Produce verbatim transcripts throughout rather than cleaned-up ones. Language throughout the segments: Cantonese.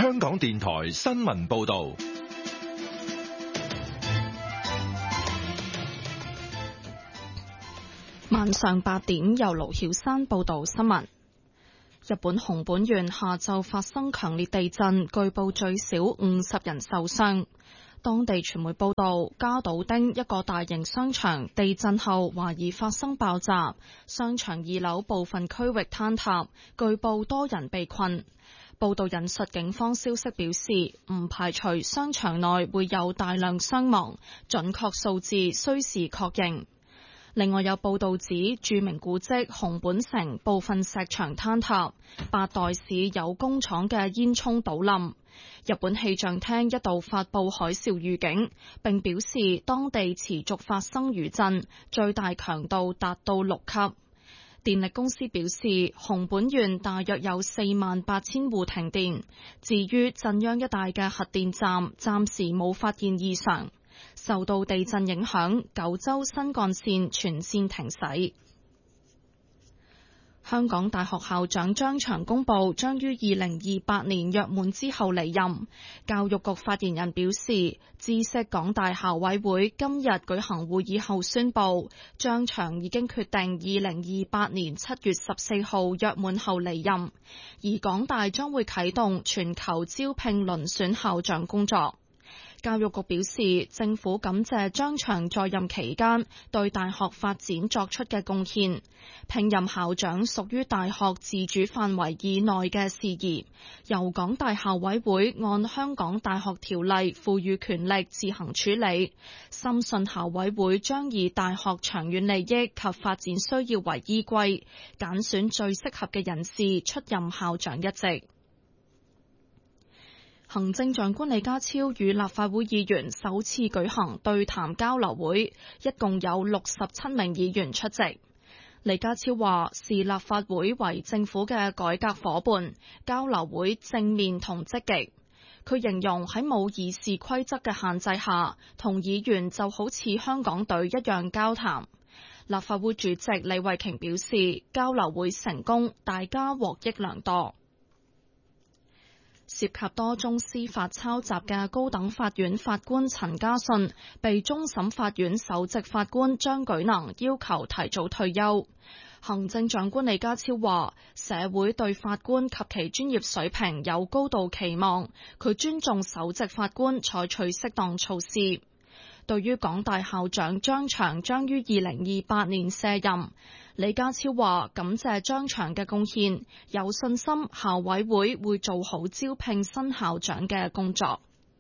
香港電台新聞報道。 晚上八點，由盧曉山報道新聞。日本熊本縣下晝發生強烈地震，據報最少五十人受傷。當地傳媒報道，加島町一個大型商場地震後懷疑發生爆炸，商場二樓部分區域坍塌，據報多人被困。報道引述警方消息表示，唔排除商場內會有大量傷亡，準確數字需時確認。另外有報道指，著名古蹟熊本城部分石牆坍塌，八代市有工廠嘅煙囪倒冧。日本氣象廳一度發佈海嘯預警，並表示當地持續發生餘震，最大強度達到六級。電力公司表示，熊本縣大約有四萬八千戶停電。至於震央一帶嘅核電站，暫時冇發現異常。受到地震影響，九州新幹線全線停駛。香港大學校長張翔公布將於二零二八年約滿之後離任。教育局發言人表示，知悉港大校委會今日舉行會議後宣布，張翔已經決定二零二八年七月十四號約滿後離任，而港大將會啟動全球招聘遴選校長工作。教育局表示，政府感謝張翔在任期間對大學發展作出嘅貢獻。聘任校長屬於大學自主範圍以內嘅事宜，由港大校委會按香港大學條例賦予權力自行處理。深信校委會將以大學長遠利益及發展需要為依歸，揀選最適合嘅人士出任校長一職。行政長官李家超與立法會議員首次舉行對談交流會，一共有六十七名議員出席。李家超話，視立法會為政府嘅改革夥伴，交流會正面同積極。佢形容喺冇議事規則嘅限制下，同議員就好似香港隊一樣交談。立法會主席李慧瓊表示，交流會成功，大家獲益良多。涉及多宗司法抄襲嘅高等法院法官陳家信，被終審法院首席法官張舉能要求提早退休。行政長官李家超話，社會對法官及其專業水平有高度期望，佢尊重首席法官採取適當措施。對於港大校長張翔將於二零二八年卸任，李家超話感謝張翔嘅貢獻，有信心校委會會做好招聘新校長嘅工作。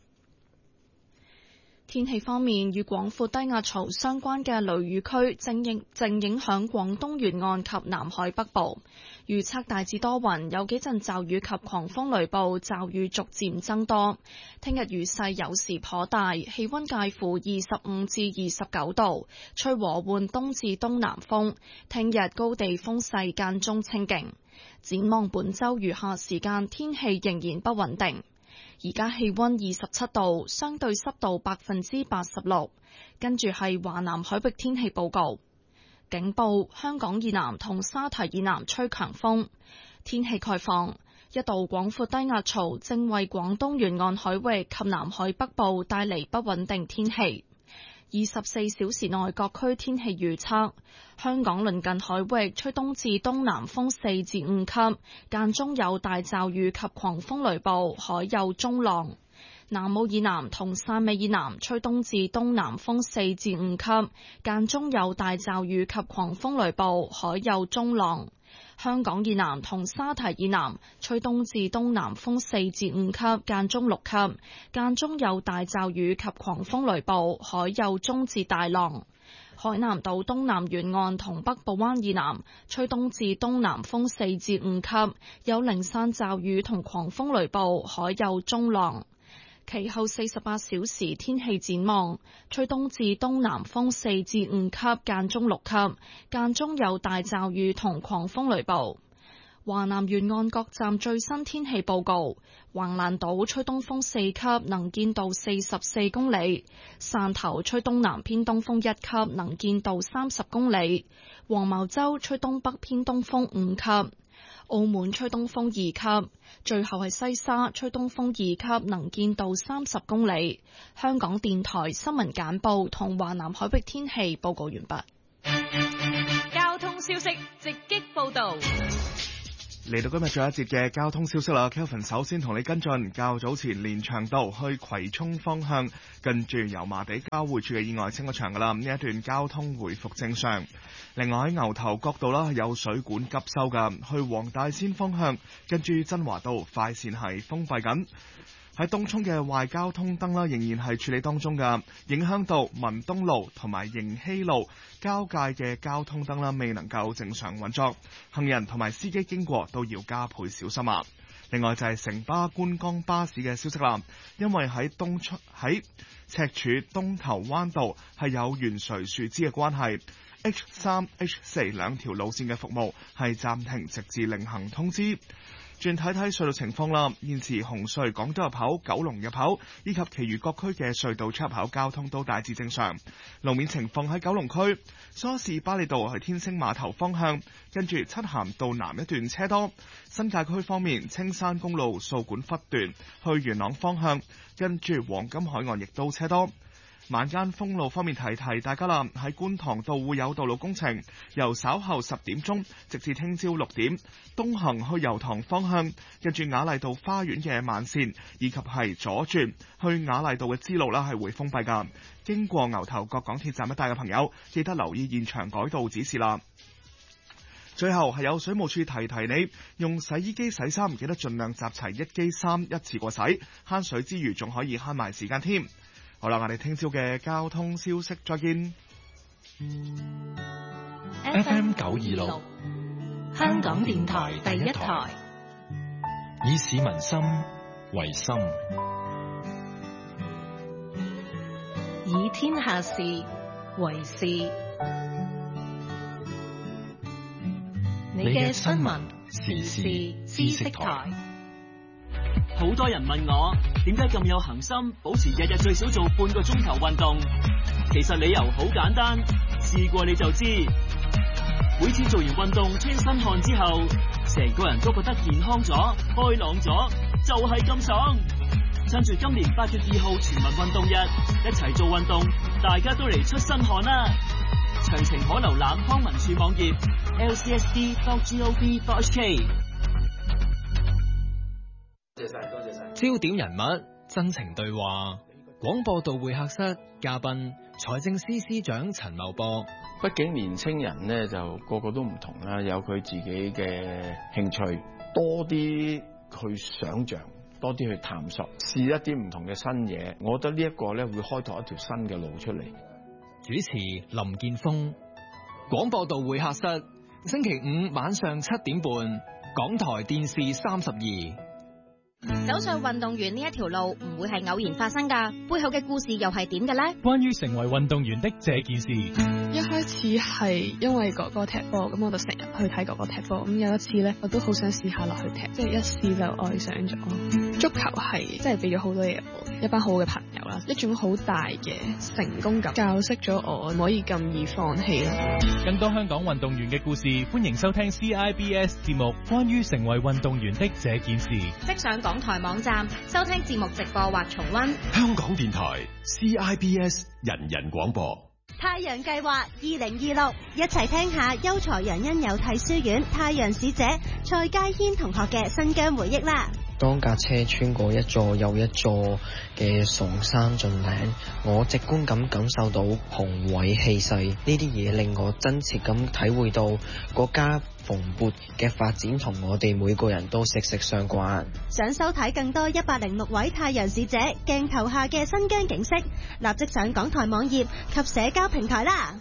天氣方面，與廣闊低壓槽相關嘅雷雨區正影正影響廣東沿岸及南海北部，預測大致多雲，有幾陣驟雨及狂風雷暴，驟雨逐漸增多。聽日雨勢有時頗大，氣溫介乎二十五至二十九度，吹和緩東至東南風。聽日高地風勢間中清勁。展望本週餘下時間，天氣仍然不穩定。而家氣溫二十七度，相對濕度百分之八十六。跟住係華南海域天氣報告。警報：香港以南同沙堤以南吹強風。天氣概況：一道廣闊低壓槽正為廣東沿岸海域及南海北部帶嚟不穩定天氣。二十四小時內各區天氣預測：香港鄰近海域吹東至東南風四至五級，間中有大驟雨及狂風雷暴，海有中浪。南澳以南同汕尾以南吹東至東南風四至五級，間中有大驟雨及狂風雷暴，海有中浪。香港以南同沙堤以南吹東至東南風四至五級，間中六級，間中有大驟雨及狂風雷暴，海有中至大浪。海南島東南沿岸同北部灣以南吹東至東南風四至五級，有零散驟雨同狂風雷暴，海有中浪。其後四十八小時天氣展望，吹東至東南風四至五級，間中六級，間中有大驟雨同狂風雷暴。華南沿岸各站最新天氣報告：橫瀾島吹東風四級，能見度四十四公里；汕頭吹東南偏東風一級，能見度三十公里；黃茅洲吹東北偏東風五級； 澳門吹東風二級，最後係西沙吹東風二級，能見度三十公里。香港電台新聞簡報同華南海域天氣報告完畢。 交通消息直擊報道。 嚟到今日最後一節嘅交通消息啦 ，Kelvin 首先同你跟進較早前連翔道去葵涌方向近住油麻地交匯處嘅意外清咗場噶啦，呢一段交通回復正常。另外喺牛頭角道啦有水管急修噶，去黃大仙方向跟住真華道快線係封閉緊。喺東涌嘅壞交通燈啦，仍然係處理當中噶，影響到文東路同埋迎禧路交界嘅交通燈啦，未能夠正常運作，行人同埋司機經過都要加倍小心啊！另外就係城巴觀光巴士嘅消息啦，因為喺東涌喺赤柱東頭灣道係有懸垂樹枝嘅關係 ，H 三、H 四兩條路線嘅服務係暫停，直至另行通知。轉睇睇隧道情況啦，現時紅隧港島入口、九龍入口以及其餘各區嘅隧道出入口交通都大致正常。路面情況喺九龍區，梳士巴利道去天星碼頭方向，跟住漆咸道南一段車多。新界區方面，青山公路掃管笏段去元朗方向，跟住黃金海岸亦都車多。晚間封路方面提提大家啦，喺觀塘道會有道路工程，由稍後十點鐘直至聽朝六點，東行去油塘方向，跟住雅麗道花園嘅慢線，以及係左轉去雅麗道嘅支路啦，係會封閉噶。經過牛頭角港鐵站一帶嘅朋友，記得留意現場改道指示啦。最後係有水務署提提你，用洗衣機洗衫記得盡量集齊一機衫一次過洗，慳水之餘仲可以慳埋時間添。好啦，我哋聽朝嘅交通消息再見。 F M 九二六， 香港電台第一台， 以市民心為心， 以天下事為事。你嘅新聞時事知識台。 好多人問我點解咁有恒心，保持日日最少做半個鐘頭運動。其實理由好簡單，試過你就知。每次做完運動出身汗之後，成個人都覺得健康咗、開朗咗，就係咁爽。趁住今年八月二號全民運動日，一齊做運動，大家都嚟出身汗啦！詳情可瀏覽康文署網頁 l c s d dot gov dot h k。 多謝晒，多謝晒。 焦點人物，真情對話。廣播道會客室嘉賓，財政司司長陳茂波。 畢竟年青人呢就個個都唔同啦，有佢自己嘅興趣，多啲去想像，多啲去探索，試一啲唔同嘅新嘢。我覺得呢一個呢會開拓一條新嘅路出嚟。 主持林建峰。廣播道會客室，星期五晚上七點半，港台電視三十二。 走上運動員呢一條路唔會係偶然發生噶，背後嘅故事又係點嘅呢？ 關於成為運動員的這件事， 一開始係因為哥哥踢波，咁我就成日去睇哥哥踢波。咁有一次呢，我都好想試下落去踢，即係一試就愛上咗。足球係即係俾咗好多嘢我，一班好嘅朋友啦，一種好大嘅成功感，教識咗我唔可以咁易放棄啦。 更多香港運動員嘅故事，歡迎收聽 C I B S 節目《關於成為運動員的這件事》。 即上港台網站收聽節目直播或重溫。 香港電台 C I B S 人人廣播。 太陽計劃二零二六，一齊聽下優才人恩有替書院太陽使者蔡佳軒同學嘅新疆回憶啦。 當架車穿過一座又一座嘅崇山峻嶺，我直觀咁感受到宏偉氣勢，呢啲嘢令我真切咁體會到國家蓬勃嘅發展同我哋每個人都息息相關。 想收睇更多一百零六位太陽使者鏡頭下嘅新疆景色，立即上港台網頁及社交平台啦。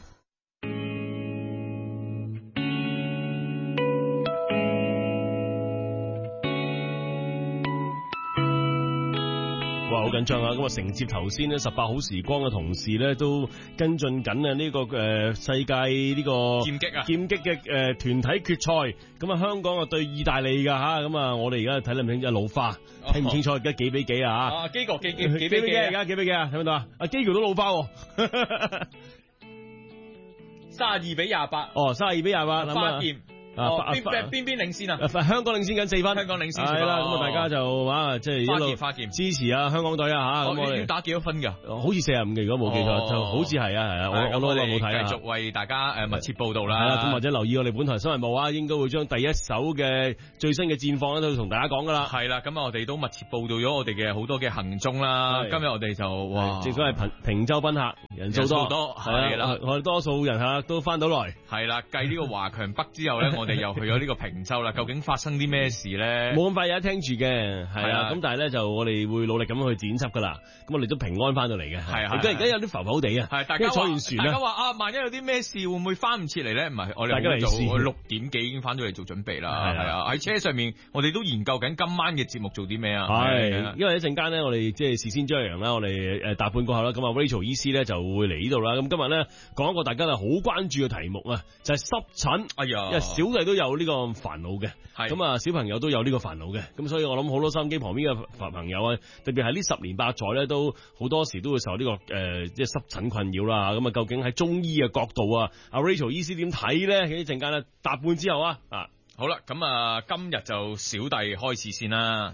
哇，好緊張啊！咁啊，承接頭先呢十八好時光嘅同事咧，都跟進緊啊呢個誒世界呢個劍擊啊劍擊嘅誒團體決賽。咁啊，香港啊對意大利噶吓，咁啊，我哋而家睇唔清啊老花，睇唔清楚而家幾比幾啊吓？啊，基哥幾幾幾比幾而家幾比幾啊？睇唔到啊？阿基哥都老花， 三十二比廿八。 哦，三十二比廿八。 花劍啊， 邊邊邊邊領先啊？ 香港領先緊四分， 香港領先係啦，咁啊大家就啊即係一路花劍支持啊香港隊啊嚇，咁我哋要打幾多分㗎？ 好似四十五嘅，如果冇記錯，就好似係啊係啊，我我都冇睇啊。 繼續為大家誒密切報導啦。 係啦，咁或者留意我哋本台新聞部啊，應該會將第一手嘅最新嘅戰況咧都同大家講㗎啦。 係啦，咁啊我哋都密切報導咗我哋嘅好多嘅行蹤啦。今日我哋就哇， 正所謂平平洲賓客人數多， 多係啦， 我哋多數人客都翻到來。 係啦，繼呢個華強北之後咧，我哋又去咗呢個平洲啦。究竟發生啲咩事咧？ 冇咁快有得聽住嘅，係啊。咁但係咧就我哋會努力咁去剪輯噶啦。咁我哋都平安翻到嚟嘅。係啊。而家而家有啲浮浮地啊。 係大家坐完船大家話啊，萬一有啲咩事，會唔會翻唔切嚟咧？唔係，我哋嚟做，我六點幾已經翻咗嚟做準備啦。係啊。喺車上面，我哋都研究緊今晚嘅節目做啲咩啊。 係。因為一陣間咧，我哋即係事先張揚啦，我哋誒大半過後啦，咁啊 Rachel 醫師咧就會嚟呢度啦。咁今日咧講一個大家係好關注嘅題目啊，就係濕疹。哎呀，因為小弟都有呢個煩惱嘅。咁啊，小朋友都有呢個煩惱嘅，咁所以我諗好多收音機旁邊嘅朋友啊，特別係呢十年八載咧，都好多時都會受呢、這個誒即係濕疹困擾啦。咁啊，究竟喺中醫嘅角度啊，阿 Rachel 醫師點睇咧？喺一陣間咧答半之後啊，啊好啦，咁啊今日就小弟開始先啦。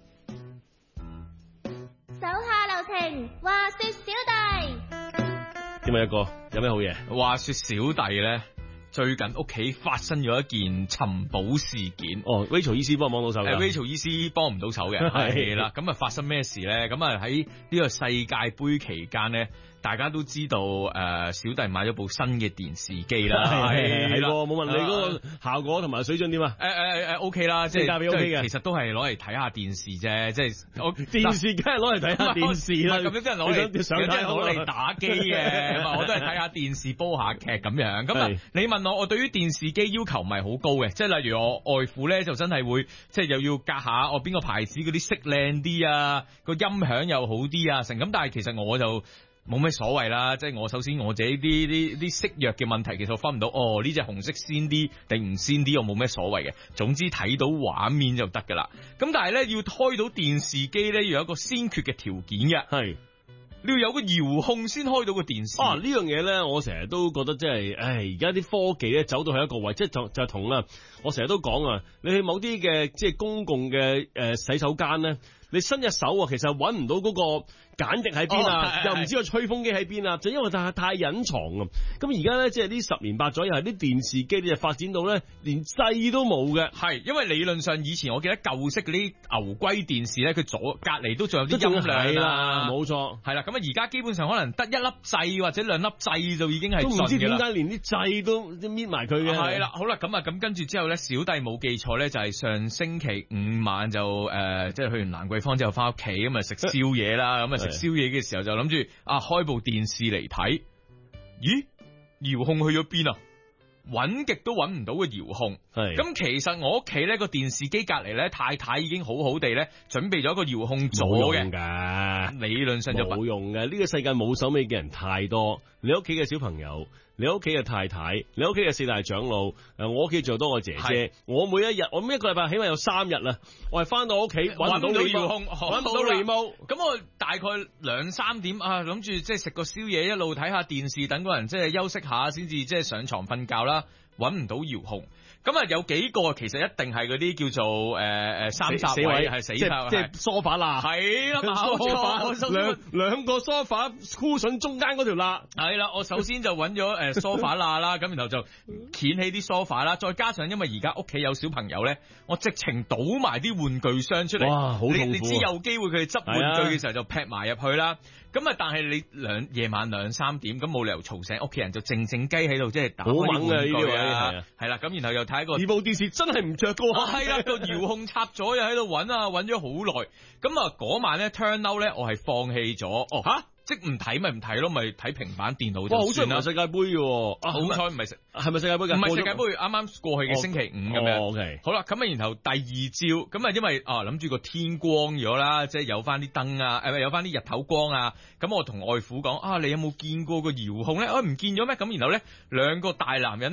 手下留情，話說小弟點啊一個有咩好嘢？ 話說小弟咧。最近屋企發生咗一件尋寶事件。 哦 Rachel 醫師幫唔幫到手嘅、 呃、Rachel 醫師幫唔到手嘅，係啦。咁啊發生咩事咧？咁啊喺呢個世界盃期間咧，大家都知道誒、呃，小弟買咗部新嘅電視機啦。 係係冇問你嗰個效果同埋水準點啊？ 誒誒誒 OK 啦，即係價比 OK 嘅。 其實都係攞嚟睇下電視啫，即係我電視梗係攞嚟睇下電視啦。 咁樣啲人攞嚟，有啲人攞嚟打機嘅，咁啊我都係睇下電視煲下劇咁樣。咁啊你問我，我對於電視機要求唔係好高嘅，即係例如我外父咧就真係會，即係又要隔下我邊個牌子嗰啲色靚啲啊，個音響又好啲啊，成咁。但係其實我就冇咩所謂啦，即係我首先我自己啲啲啲色弱嘅問題，其實我分唔到哦呢隻紅色鮮啲定唔鮮啲，我冇咩所謂嘅。總之睇到畫面就得噶啦。咁但係咧要開到電視機咧，要有一個先決嘅條件嘅，係。你要有個遙控先開到個電視。 啊，呢樣嘢咧，我成日都覺得即係，唉，而家啲科技咧走到去一個位，即係就就係同啊，我成日都講啊，你去某啲嘅即係公共嘅誒洗手間咧，你伸隻手啊，其實揾唔到嗰個梘液喺邊啊，又唔知個吹風機喺邊啊，就因為太太隱藏啊。咁而家咧，即係呢十年八載又係啲電視機咧，就發展到咧連掣都冇嘅。 係，因為理論上以前我記得舊式嗰啲牛龜電視咧，佢左隔離都仲有啲音量啦， 冇錯， 係啦。咁啊，而家基本上可能得一粒掣或者兩粒掣就已經係都唔知點解連啲掣都搣埋佢嘅。 係啦，好啦，咁啊，咁跟住之後咧，小弟冇記錯咧，就係上星期五晚就誒、呃，即係去完蘭桂坊之後翻屋企咁啊食宵夜啦，咁啊食宵夜嘅時候就諗住啊開部電視嚟睇，咦，遙控去咗邊啊？揾極都揾唔到個遙控，咁其實我屋企咧個電視機隔籬咧，太太已經好好地咧準備咗一個遙控座嘅，理論上就冇用嘅。呢、這個世界冇手尾嘅人太多，你屋企嘅小朋友，你屋企嘅太太，你屋企嘅四大長老，誒，我屋企仲有多個姐姐，我每一日，我每一個禮拜起碼有三日啦，我係翻到屋企揾唔到遙控，揾唔到 remote， 咁我大概兩三點啊，諗住即係食個宵夜，一路睇下電視，等個人即係休息下，先至即係上床瞓覺啦。揾唔到遙控，咁啊有幾個其實一定係嗰啲叫做誒誒、呃、三閘位係死即係即係梳化罅，係啦，梳化兩兩個梳化箍筍中間嗰條罅，係啦，我首先就揾咗誒梳化罅啦，咁然後就掀起啲梳化啦，再加上因為而家屋企有小朋友咧，我直情倒埋啲玩具箱出嚟，哇，好痛苦，你你知有機會佢哋執玩具嘅時候就劈埋入去啦。咁啊！但係你兩夜晚兩三點，咁冇理由嘈醒屋企人，就靜靜雞喺度，即係打開玩具啊！係啦，咁然後又睇個而部電視真係唔着噶， 係啦，個遙控插咗又喺度揾啊，揾咗好耐。咁啊，嗰晚咧 turn out 咧，我係放棄咗。哦，吓！即唔睇咪唔睇咯，咪睇平板電腦就算啦。 好彩唔係世界盃嘅， 啊、好彩唔係世係咪世界盃㗎？ 唔係世界盃，啱啱過去嘅星期五咁樣。 哦 okay、 好啦，咁啊，然後第二朝咁啊，因為啊諗住個天光咗啦，即係有翻啲燈啊，誒有翻啲日頭光啊。咁我同外父講啊，你有冇見過個遙控咧？啊唔見咗咩？咁然後咧兩個大男人咧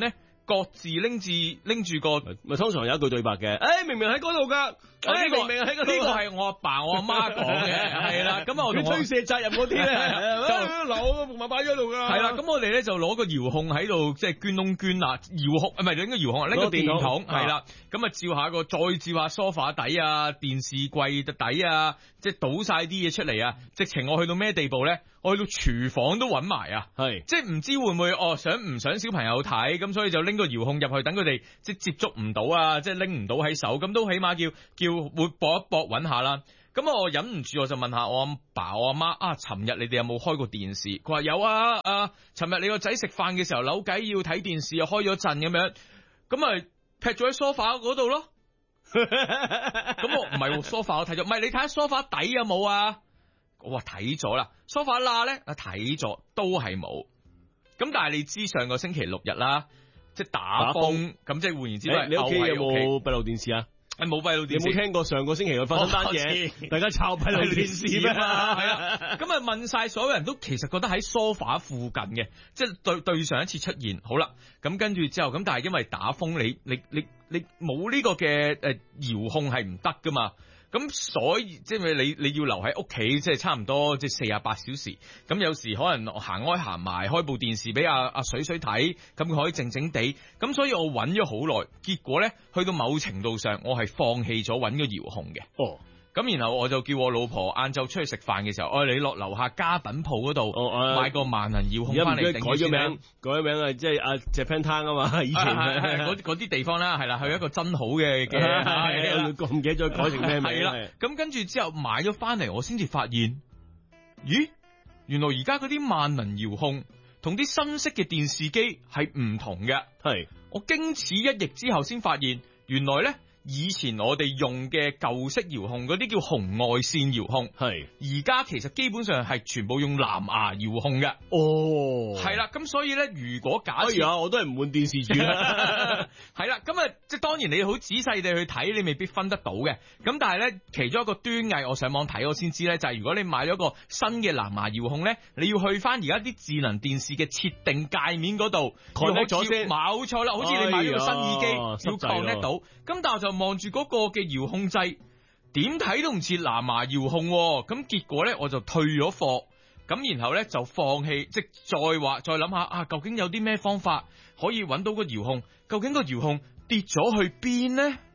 各自拎住拎住個， 咪通常有一句對白嘅，誒、哎、明明喺嗰度㗎。誒、哎，明明喺嗰度， 呢個係我阿爸我阿媽講嘅，係啦。咁啊，我推卸責任嗰啲咧，就攞服物擺咗度噶。 係啦，咁我哋咧就攞個遙控喺度，即係捐窿捐啊，遙控唔係應該遙控啊，呢個電筒係啦。咁啊，照下個，再照下梳化底啊，電視櫃底啊，即係倒晒啲嘢出嚟啊。直情我去到咩地步咧？我去到廚房都揾埋啊，係即係唔知會唔會哦，想唔想小朋友睇，咁所以就拎個遙控入去，等佢哋即係接觸唔到啊，即係拎唔到喺手，咁都起碼叫叫。會搏一搏揾下啦，咁我忍唔住我就問下我阿爸我阿媽啊，尋日你哋有冇開過電視？佢話有啊，啊，尋日你個仔食飯嘅時候扭計要睇電視，又開咗陣咁樣，咁咪劈咗喺梳化嗰度咯。咁我唔係梳化我睇咗，唔係你睇下梳化底有冇啊？我話睇咗啦，梳化罅咧啊睇咗都係冇。咁但係你知上個星期六日啦，即係打風，咁即係換言之都係、欸、 你屋企有冇閉路電視啊？ 係冇閉路電視， 有冇聽過上個星期佢發生單嘢？大家抄閉路電視咩？係啊，咁啊問晒所有人都其實覺得喺梳化附近嘅，即係對對上一次出現。好啦，咁跟住之後咁，但係因為打風，你你你你冇呢個嘅誒遙控係唔得噶嘛。咁所以即係你你要留喺屋企，即係差唔多即係四十八小時。咁有時可能行開行埋，開部電視俾阿阿水水睇，咁佢可以靜靜地。咁所以我揾咗好耐，結果咧去到某程度上，我係放棄咗揾個遙控嘅。哦。咁然後我就叫我老婆晏晝出去食飯嘅時候，哦，你落樓下家品鋪嗰度買個萬能遙控翻嚟。改咗名， 改咗名啊！即係阿 Japan Town 啊嘛，以前嗰嗰啲地方啦，係啦，去一個真好嘅嘅， 唔記得咗改成咩名。 係啦，咁跟住之後買咗翻嚟，我先至發現，咦，原來而家嗰啲萬能遙控同啲新式嘅電視機係唔同嘅。係，我經此一役之後先發現，原來咧。以前我哋用嘅舊式遙控嗰啲叫紅外線遙控，係而家其實基本上係全部用藍牙遙控嘅。哦，係啦，咁所以咧，如果假設， 哎呀，我都係唔換電視住啦。 係啦，咁啊，即係當然你好仔細地去睇，你未必分得到嘅。咁但係咧，其中一個端倪，我上網睇我先知咧，就係、是、如果你買咗個新嘅藍牙遙控咧，你要去翻而家啲智能電視嘅設定界面嗰度 connect 咗先，冇錯啦，好似你買咗個新耳機、哎、要 connect 到，咁但係就望住嗰個嘅遙控掣，點睇都唔似藍牙遙控，咁結果咧我就退咗貨，咁然後咧就放棄，即係再話再諗下啊，究竟有啲咩方法可以揾到個遙控？究竟個遙控跌咗去邊呢？